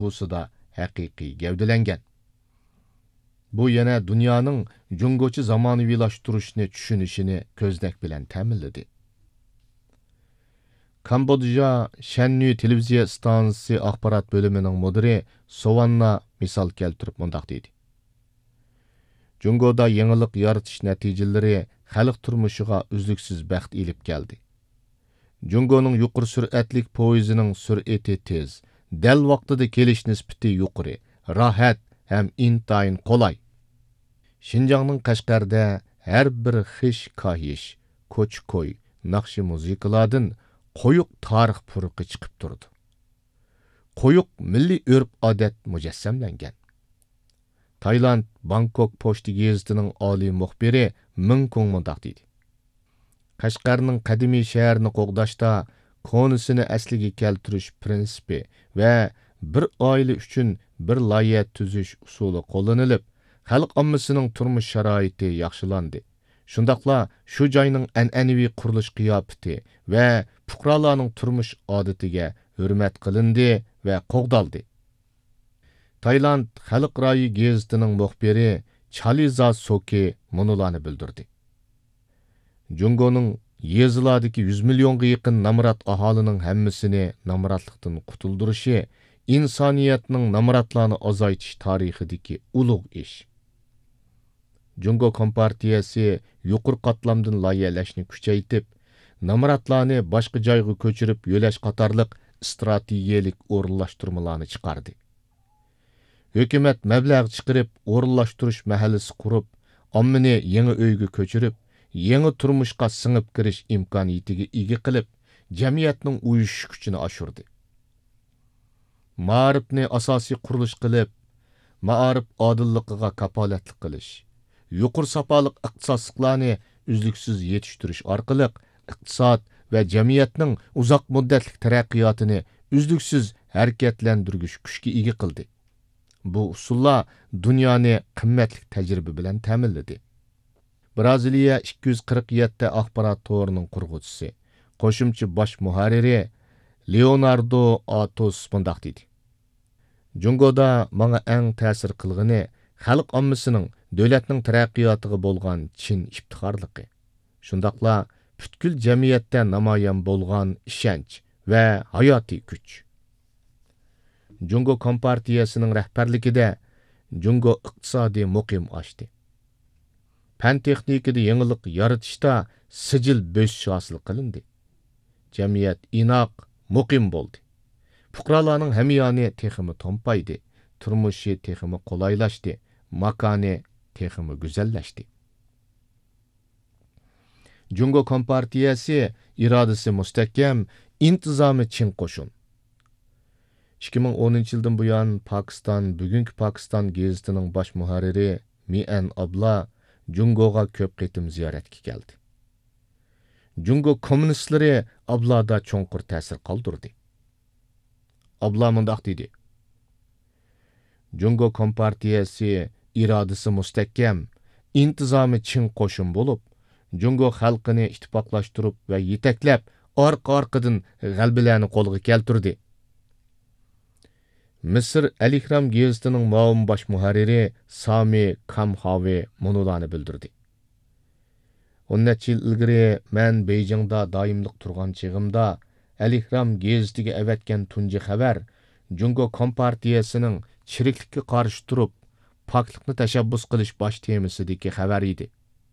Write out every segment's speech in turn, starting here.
da haqiqiy gavdalangan. Bu yana dunyoning jungochi zamonaviylashtirishni tushunishini ko'znak bilan ta'minladi. Kambodja Shanyu televiziya stansiyasi axborot bo'limining mudiri Sovanna misol keltirib mundaq dedi. Jungoda yangilik yaratish natijalari xalq turmushiga uzluksiz baxt elib keldi. Jungoning yuqori sur'atlik poyezining sur'ati tez, dal vaqtida kelish nisbati yuqori, rahat ham intayin qolay. Şinjanning Qashqarda har bir xish kahish, ko'ch-ko'y, naqshi muzikalardan qo'yiq tarix puruqi chiqib turdi. Qo'yiq milliy urf-odat mujassamlangan. Tayland Bangkok pochta gazetining oliy muxbiri Ming Kong mundaq dedi. Qashqarning qadimiy shaharni qo'g'dashda konusini asliga keltirish prinsipi va bir oila uchun bir loyiha tuzish usuli qo'llanilib, xalq ommasining turmush sharoiti yaxshilandi. Shundaqla shu joyning an'anaviy qurilish qiyofati va fuqarolarning turmush odatiga hurmat qilindi va qo'g'daldi. Tayland Xalq rayi gazetining muxbiri Chaliza Soki munolarni bildirdi. Jungoning yezilardagi 100 millionga yaqin namrat aholining hammasini namratlikdan qutuldirishi insoniyatning namratlarni azaytish tarixidagi ulug' ish. Jungo Kompartiyasi yuqori qatlamdan loyihalashni kuchaytirib, namratlarni boshqa joyga ko'chirib yo'lash qatorliq strategiyalik o'rinlashtirmalarni chiqardi. Hukumat mablag' chiqarib, o'rinlashtirish mahallasi qurib, ommani yangi uyga ko'chirib, yangi turmushga singib kirish imkoniyatiga ega qilib, jamiyatning uyushish kuchini oshirdi. Ma'rifni asosiy qurilish qilib, ma'arif odilligiga kapolatlik qilish, yuqori safoliq iqtisodchilarni uzluksiz yetishtirish orqali iqtisod va jamiyatning uzoq muddatli taraqqiyotini uzluksiz harakatlantirgich kuchga ega qildi. Bu usullar dunyoni qimmatli tajriba bilan ta'minladi. Braziliya 247 axborot to'rining qurg'uvchisi, qo'shimcha bosh muharriri Leonardo Atos mundaq dedi. Jungoda menga eng ta'sir qilgani xalq ommasining davlatning taraqqiyotiga bo'lgan chin iftixorligi. Shundaqla butkul jamiyatda namoyon bo'lgan ishonch va hayotiy kuch. Jungo Kompartiyasining rahbarligida Jungo iqtisodiy muqim oshdi. Fan texnikada yangilik yaratishda sijil bo'sish hosil qilindi. Jamiyat inoq, muqim bo'ldi. Fuqarolarning hamyoni texmi tompaydi, turmushi texmi qulaylashdi, makoni texmi go'zallashdi. Jungo Kompartiyasi irodasi mustahkam, intizomi chin qo'shin. 2010-yildan buyon Bugungi Pokiston gazetining bosh muharriri Mian Abla Jungoga ko'p qitim ziyoratga keldi. Jungo kommunistlari Ablada cho'nqur ta'sir qoldirdi. Abla mundaq dedi. Jungo Kompartiyasi irodasi mustahkam, intizomi chin qo'shin bo'lib, Jungo xalqini ittifoqlashtirib va yetaklab, orqa-orqadan g'albalarni qo'lga keltirdi. Misr Al-Ihram gazetining muavin bosh muharriri Sami Kamhavi munolarni bildirdi. 10 yil ilgari men Beijingda doimliq turgan chig'imda Al-Ihram gazetiga avatgan tunji xabar Jungo Kompartiyasining chiriklikka qarshi turib, poklikni tashabbus qilish bosh temasidagi xabar edi.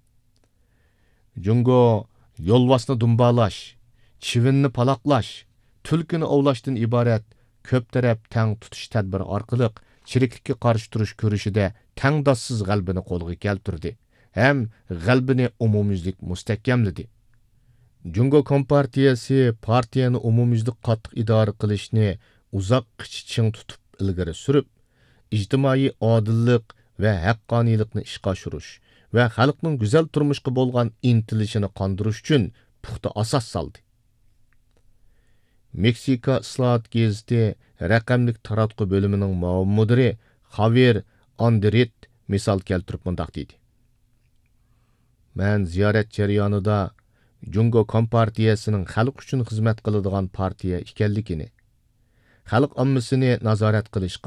Jungo yo'lvosni dumbalash, chivinni paloqlash, tulkini ovlashdan iborat ko'p taraf tang tutish tadbiri orqali chiriklikka qarshi turish ko'rishida tangdossiz g'albini qo'lga keltirdi ham g'albini umumyuzlik mustahkamladi. Jungo Kompartiyasi partiyani umumyuzlik qattiq idora qilishni uzoq qiching tutib ilgari surib, ijtimoiy odillik va haqqoniylikni ishga oshirish va xalqning go'zal turmushga bo'lgan intilishini qondirish uchun puxta asos soldi. Meksika Islohot gazeti raqamlik taratqu bo'limining muavin mudiri Javier Andret misol keltirib mundaq dedi. Men ziyorat jarayonida Jungo Kompartiyasining xalq uchun xizmat qiladigan partiya ekanligini, xalq ommasini nazorat qilishga